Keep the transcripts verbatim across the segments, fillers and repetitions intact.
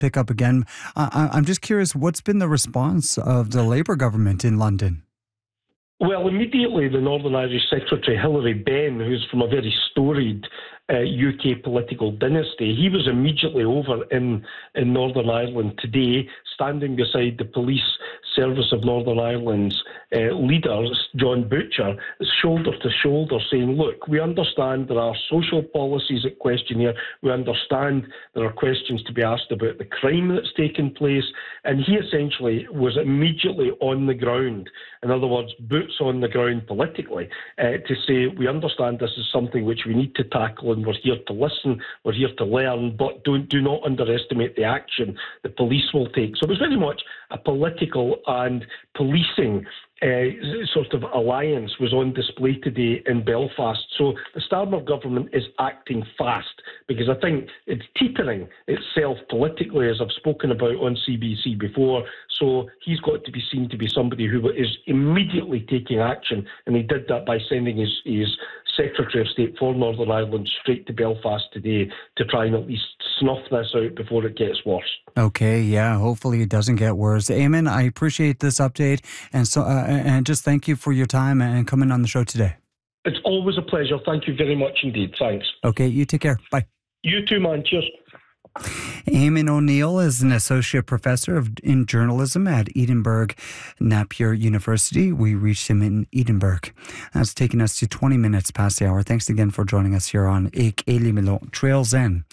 pick up again. Uh, I- I'm just curious, what's been the response of the Labour government in London? Well, immediately the Northern Irish Secretary, Hilary Benn, who's from a very storied uh, U K political dynasty, he was immediately over in, in Northern Ireland today, standing beside the Police Service of Northern Ireland's uh, leader, John Butcher, shoulder to shoulder, saying, look, we understand there are social policies at question here. We understand there are questions to be asked about the crime that's taken place. And he essentially was immediately on the ground. In other words, boots on the ground politically, uh, to say, we understand this is something which we need to tackle, and we're here to listen, we're here to learn, but don't do not underestimate the action the police will take. So it was very much a political and policing uh, sort of alliance was on display today in Belfast. So the Starmer government is acting fast, because I think it's teetering itself politically, as I've spoken about on C B C before. So he's got to be seen to be somebody who is immediately taking action, and he did that by sending his, his Secretary of State for Northern Ireland straight to Belfast today to try and at least snuff this out before it gets worse. Okay, yeah, hopefully it doesn't get worse. Eamon, I appreciate this update, and so uh, and just thank you for your time and coming on the show today. It's always a pleasure. Thank you very much indeed. Thanks. Okay, you take care. Bye. You too, man. Cheers. Eamon O'Neill is an associate professor of, in journalism at Edinburgh Napier University. We reached him in Edinburgh. That's taken us to twenty minutes past the hour. Thanks again for joining us here on Ik Elimilo Trails In.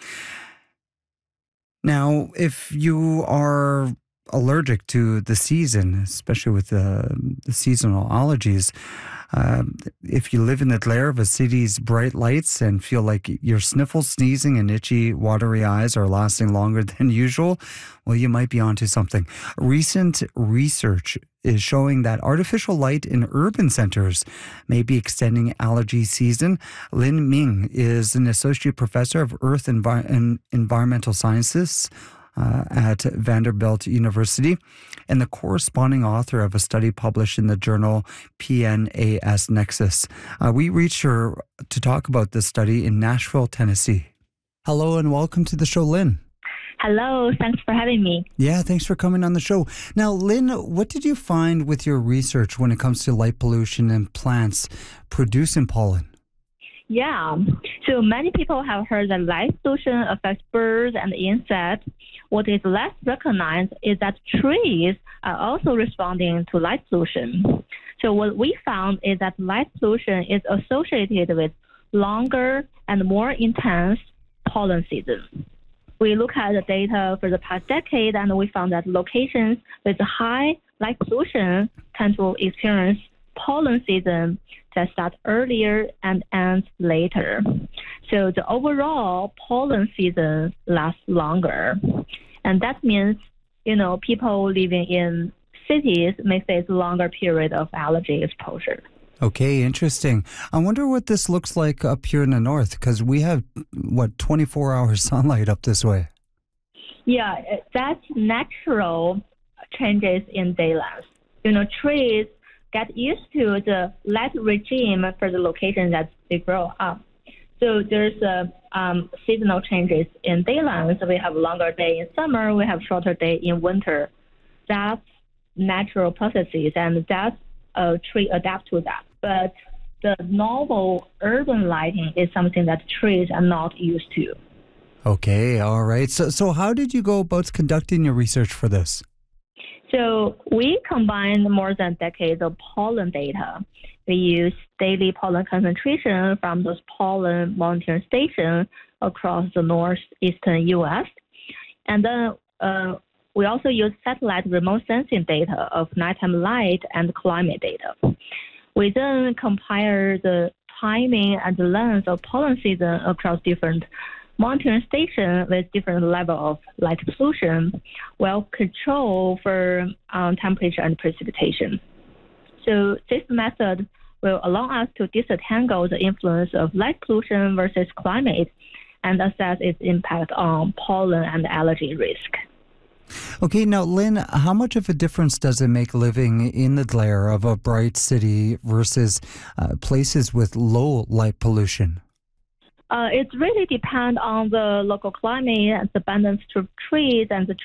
Now, if you are allergic to the season, especially with the, the seasonal allergies, Uh, if you live in the glare of a city's bright lights and feel like your sniffles, sneezing, and itchy, watery eyes are lasting longer than usual, well, you might be onto something. Recent research is showing that artificial light in urban centers may be extending allergy season. Lin Ming is an associate professor of Earth Envi- and Environmental Sciences Uh, at Vanderbilt University, and the corresponding author of a study published in the journal P N A S Nexus. Uh, we reached her to talk about this study in Nashville, Tennessee. Hello and welcome to the show, Lynn. Hello, thanks for having me. Yeah, thanks for coming on the show. Now, Lynn, what did you find with your research when it comes to light pollution and plants producing pollen? Yeah, so many people have heard that light pollution affects birds and insects. What is less recognized is that trees are also responding to light pollution. So what we found is that light pollution is associated with longer and more intense pollen season. We look at the data for the past decade, and we found that locations with high light pollution tend to experience pollen season that starts earlier and ends later. So the overall pollen season lasts longer. And that means, you know, people living in cities may face a longer period of allergy exposure. Okay, interesting. I wonder what this looks like up here in the north, because we have, what, twenty-four hour sunlight up this way. Yeah, that's natural changes in daylight. You know, trees get used to the light regime for the location that they grow up. So there's a um, seasonal changes in daylight. So we have longer day in summer, we have shorter day in winter. That's natural processes, and that uh, tree adapt to that. But the normal urban lighting is something that trees are not used to. Okay, all right. So, so how did you go about conducting your research for this? So we combined more than decades of pollen data. We use daily pollen concentration from those pollen monitoring stations across the northeastern U S. And then uh, we also use satellite remote sensing data of nighttime light and climate data. We then compare the timing and the length of pollen season across different monitoring stations with different level of light pollution, while control for um, temperature and precipitation. So this method will allow us to disentangle the influence of light pollution versus climate and assess its impact on pollen and allergy risk. Okay, now, Lynn, how much of a difference does it make living in the glare of a bright city versus uh, places with low light pollution? Uh, it really depends on the local climate and the abundance of trees and the